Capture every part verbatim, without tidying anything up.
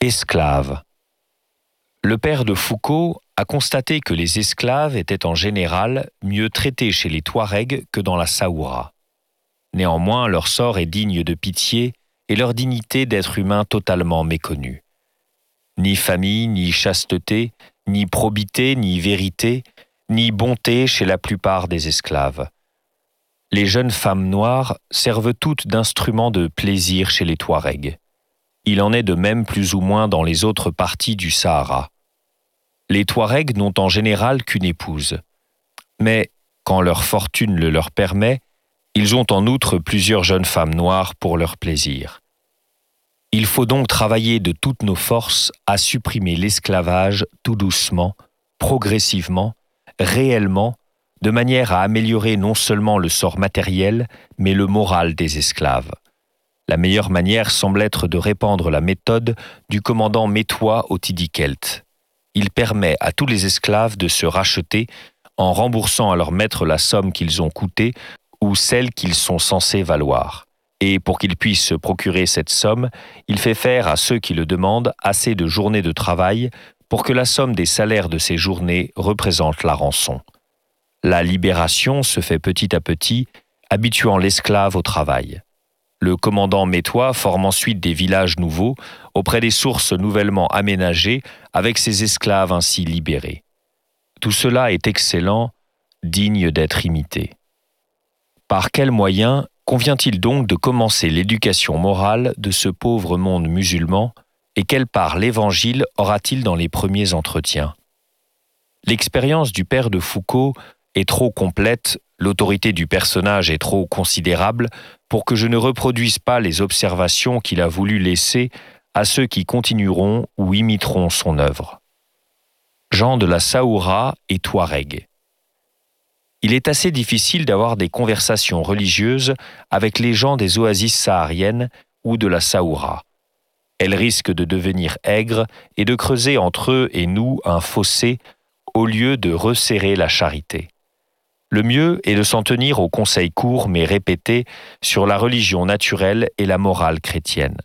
Esclaves. Le père de Foucault a constaté que les esclaves étaient en général mieux traités chez les Touaregs que dans la Saoura. Néanmoins, leur sort est digne de pitié et leur dignité d'être humain totalement méconnue. Ni famille, ni chasteté, ni probité, ni vérité, ni bonté chez la plupart des esclaves. Les jeunes femmes noires servent toutes d'instruments de plaisir chez les Touaregs. Il en est de même plus ou moins dans les autres parties du Sahara. Les Touaregs n'ont en général qu'une épouse. Mais, quand leur fortune le leur permet, ils ont en outre plusieurs jeunes femmes noires pour leur plaisir. Il faut donc travailler de toutes nos forces à supprimer l'esclavage tout doucement, progressivement, réellement, de manière à améliorer non seulement le sort matériel, mais le moral des esclaves. La meilleure manière semble être de répandre la méthode du commandant Métois au Tidikelt. Il permet à tous les esclaves de se racheter en remboursant à leur maître la somme qu'ils ont coûtée ou celle qu'ils sont censés valoir. Et pour qu'ils puissent se procurer cette somme, il fait faire à ceux qui le demandent assez de journées de travail pour que la somme des salaires de ces journées représente la rançon. La libération se fait petit à petit, habituant l'esclave au travail. Le commandant Métois forme ensuite des villages nouveaux auprès des sources nouvellement aménagées avec ses esclaves ainsi libérés. Tout cela est excellent, digne d'être imité. Par quels moyens convient-il donc de commencer l'éducation morale de ce pauvre monde musulman et quelle part l'Évangile aura-t-il dans les premiers entretiens ? L'expérience du père de Foucault est trop complète, l'autorité du personnage est trop considérable pour que je ne reproduise pas les observations qu'il a voulu laisser à ceux qui continueront ou imiteront son œuvre. Jean de la Saoura et Touareg. Il est assez difficile d'avoir des conversations religieuses avec les gens des oasis sahariennes ou de la Saoura. Elles risquent de devenir aigres et de creuser entre eux et nous un fossé au lieu de resserrer la charité. Le mieux est de s'en tenir aux conseils courts mais répétés sur la religion naturelle et la morale chrétienne.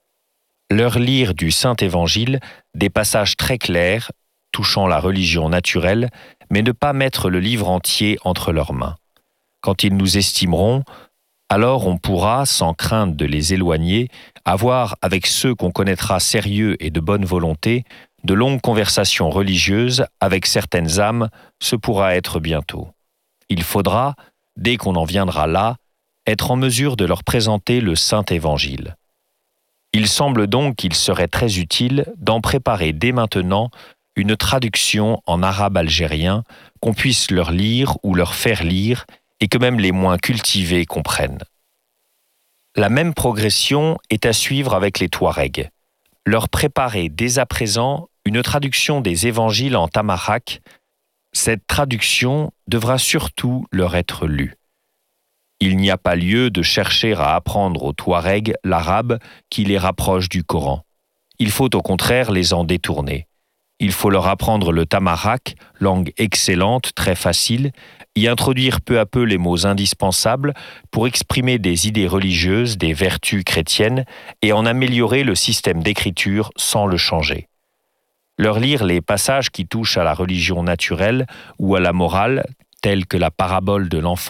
Leur lire du Saint-Évangile des passages très clairs touchant la religion naturelle, mais ne pas mettre le livre entier entre leurs mains. Quand ils nous estimeront, alors on pourra, sans crainte de les éloigner, avoir avec ceux qu'on connaîtra sérieux et de bonne volonté, de longues conversations religieuses avec certaines âmes, ce pourra être bientôt. Il faudra, dès qu'on en viendra là, être en mesure de leur présenter le Saint-Évangile. Il semble donc qu'il serait très utile d'en préparer dès maintenant une traduction en arabe algérien qu'on puisse leur lire ou leur faire lire et que même les moins cultivés comprennent. La même progression est à suivre avec les Touaregs. Leur préparer dès à présent une traduction des évangiles en tamarrak. Cette traduction devra surtout leur être lue. Il n'y a pas lieu de chercher à apprendre aux Touaregs l'arabe qui les rapproche du Coran. Il faut au contraire les en détourner. Il faut leur apprendre le tamarrak, langue excellente, très facile, y introduire peu à peu les mots indispensables pour exprimer des idées religieuses, des vertus chrétiennes et en améliorer le système d'écriture sans le changer. Leur lire les passages qui touchent à la religion naturelle ou à la morale, tels que la parabole de l'enfant